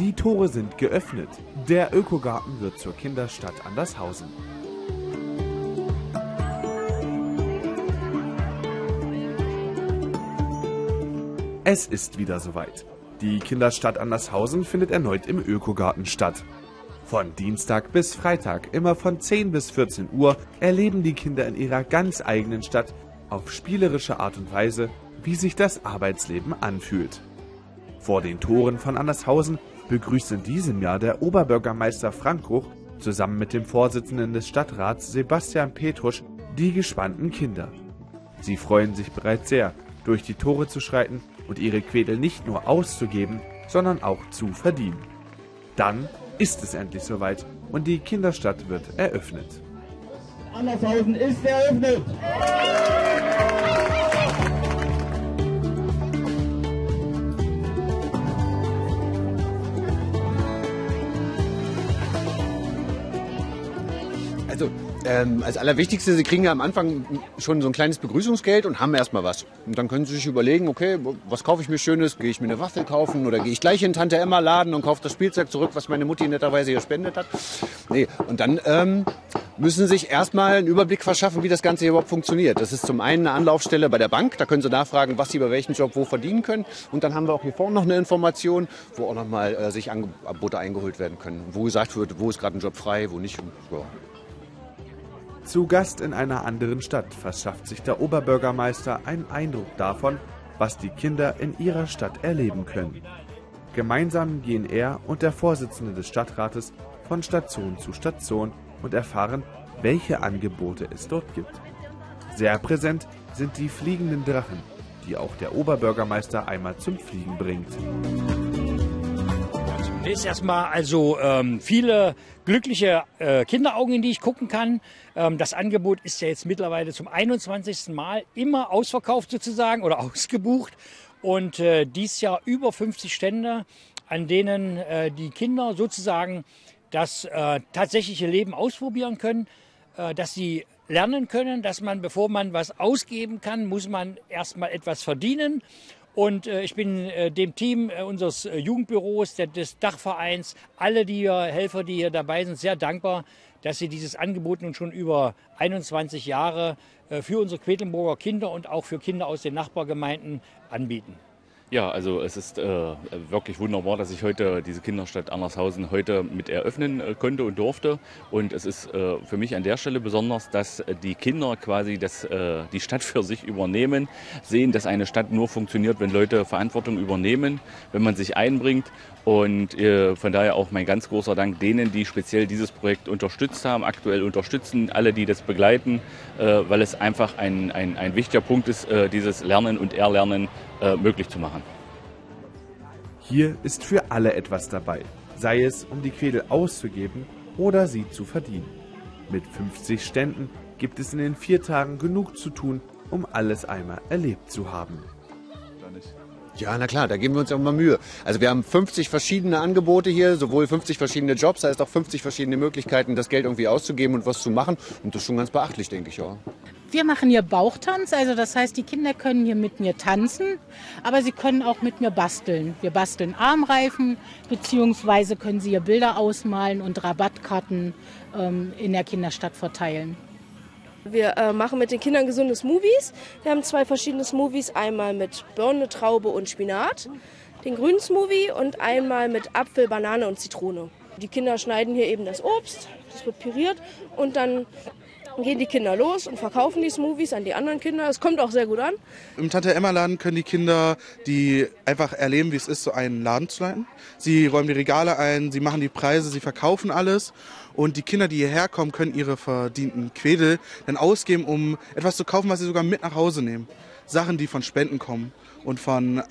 Die Tore sind geöffnet. Der Ökogarten wird zur Kinderstadt Andershausen. Es ist wieder soweit. Die Kinderstadt Andershausen findet erneut im Ökogarten statt. Von Dienstag bis Freitag, immer von 10 bis 14 Uhr, erleben die Kinder in ihrer ganz eigenen Stadt auf spielerische Art und Weise, wie sich das Arbeitsleben anfühlt. Vor den Toren von Andershausen begrüßt in diesem Jahr der Oberbürgermeister Frank Ruch zusammen mit dem Vorsitzenden des Stadtrats Sebastian Petrusch die gespannten Kinder. Sie freuen sich bereits sehr, durch die Tore zu schreiten und ihre Quedel nicht nur auszugeben, sondern auch zu verdienen. Dann ist es endlich soweit und die Kinderstadt wird eröffnet. Andershausen ist eröffnet! Als Allerwichtigste, Sie kriegen ja am Anfang schon so ein kleines Begrüßungsgeld und haben erstmal was. Und dann können Sie sich überlegen, okay, was kaufe ich mir Schönes? Gehe ich mir eine Waffel kaufen oder gehe ich gleich in Tante Emma Laden und kaufe das Spielzeug zurück, was meine Mutti netterweise hier spendet hat? Nee, und dann müssen Sie sich erstmal einen Überblick verschaffen, wie das Ganze hier überhaupt funktioniert. Das ist zum einen eine Anlaufstelle bei der Bank, da können Sie nachfragen, was Sie bei welchem Job wo verdienen können. Und dann haben wir auch hier vorne noch eine Information, wo auch nochmal sich Angebote eingeholt werden können. Wo gesagt wird, wo ist gerade ein Job frei, wo nicht. Ja. Zu Gast in einer anderen Stadt verschafft sich der Oberbürgermeister einen Eindruck davon, was die Kinder in ihrer Stadt erleben können. Gemeinsam gehen er und der Vorsitzende des Stadtrates von Station zu Station und erfahren, welche Angebote es dort gibt. Sehr präsent sind die fliegenden Drachen, die auch der Oberbürgermeister einmal zum Fliegen bringt. Zunächst erstmal viele glückliche Kinderaugen, in die ich gucken kann. Das Angebot ist ja jetzt mittlerweile zum 21. Mal immer ausverkauft sozusagen oder ausgebucht. Und dies Jahr über 50 Stände, an denen die Kinder sozusagen das tatsächliche Leben ausprobieren können, dass sie lernen können, dass man, bevor man was ausgeben kann, muss man erstmal etwas verdienen. Und ich bin dem Team unseres Jugendbüros, des Dachvereins, alle die Helfer, die hier dabei sind, sehr dankbar, dass sie dieses Angebot nun schon über 21 Jahre für unsere Quedlinburger Kinder und auch für Kinder aus den Nachbargemeinden anbieten. Ja, also es ist wirklich wunderbar, dass ich heute diese Kinderstadt Andershausen heute mit eröffnen konnte und durfte. Und es ist für mich an der Stelle besonders, dass die Kinder quasi die Stadt für sich übernehmen, sehen, dass eine Stadt nur funktioniert, wenn Leute Verantwortung übernehmen, wenn man sich einbringt. Und von daher auch mein ganz großer Dank denen, die speziell dieses Projekt unterstützt haben, aktuell unterstützen, alle, die das begleiten, weil es einfach ein wichtiger Punkt ist, dieses Lernen und Erlernen möglich zu machen. Hier ist für alle etwas dabei, sei es um die Quedel auszugeben oder sie zu verdienen. Mit 50 Ständen gibt es in den 4 Tagen genug zu tun, um alles einmal erlebt zu haben. Ja, na klar, da geben wir uns auch mal Mühe. Also wir haben 50 verschiedene Angebote hier, sowohl 50 verschiedene Jobs, da ist auch 50 verschiedene Möglichkeiten, das Geld irgendwie auszugeben und was zu machen. Und das ist schon ganz beachtlich, denke ich auch. Wir machen hier Bauchtanz, also das heißt, die Kinder können hier mit mir tanzen, aber sie können auch mit mir basteln. Wir basteln Armreifen, beziehungsweise können sie hier Bilder ausmalen und Rabattkarten in der Kinderstadt verteilen. Wir machen mit den Kindern gesunde Smoothies. Wir haben 2 verschiedene Smoothies, einmal mit Birne, Traube und Spinat, den grünen Smoothie und einmal mit Apfel, Banane und Zitrone. Die Kinder schneiden hier eben das Obst, das wird püriert und dann gehen die Kinder los und verkaufen die Smoothies an die anderen Kinder. Es kommt auch sehr gut an. Im Tante-Emma-Laden können die Kinder, die einfach erleben, wie es ist, so einen Laden zu leiten. Sie räumen die Regale ein, sie machen die Preise, sie verkaufen alles. Und die Kinder, die hierher kommen, können ihre verdienten Quedel dann ausgeben, um etwas zu kaufen, was sie sogar mit nach Hause nehmen. Sachen, die von Spenden kommen und von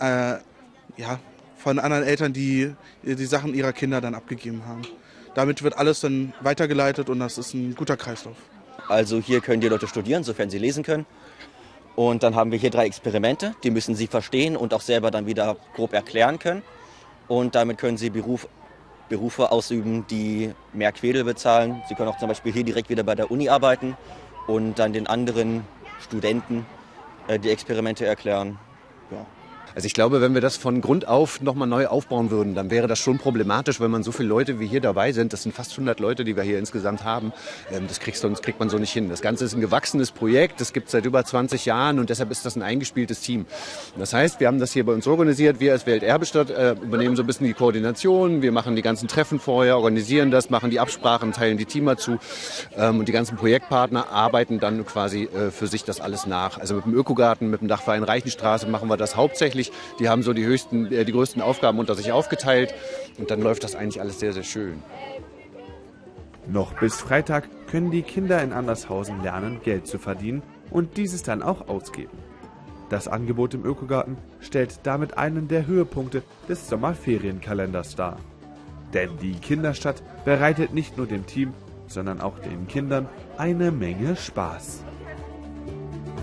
anderen Eltern, die die Sachen ihrer Kinder dann abgegeben haben. Damit wird alles dann weitergeleitet und das ist ein guter Kreislauf. Also hier können die Leute studieren, sofern sie lesen können. Und dann haben wir hier 3 Experimente, die müssen sie verstehen und auch selber dann wieder grob erklären können. Und damit können sie Berufe ausüben, die mehr Quedel bezahlen. Sie können auch zum Beispiel hier direkt wieder bei der Uni arbeiten und dann den anderen Studenten die Experimente erklären. Ja. Also ich glaube, wenn wir das von Grund auf nochmal neu aufbauen würden, dann wäre das schon problematisch, wenn man so viele Leute wie hier dabei sind. Das sind fast 100 Leute, die wir hier insgesamt haben. Das kriegt man so nicht hin. Das Ganze ist ein gewachsenes Projekt, das gibt es seit über 20 Jahren und deshalb ist das ein eingespieltes Team. Das heißt, wir haben das hier bei uns organisiert. Wir als Welterbestadt übernehmen so ein bisschen die Koordination. Wir machen die ganzen Treffen vorher, organisieren das, machen die Absprachen, teilen die Teamer zu. Und die ganzen Projektpartner arbeiten dann quasi für sich das alles nach. Also mit dem Ökogarten, mit dem Dachverein Reichenstraße machen wir das hauptsächlich. Die haben so die größten Aufgaben unter sich aufgeteilt. Und dann läuft das eigentlich alles sehr, sehr schön. Noch bis Freitag können die Kinder in Andershausen lernen, Geld zu verdienen und dieses dann auch ausgeben. Das Angebot im Ökogarten stellt damit einen der Höhepunkte des Sommerferienkalenders dar. Denn die Kinderstadt bereitet nicht nur dem Team, sondern auch den Kindern eine Menge Spaß.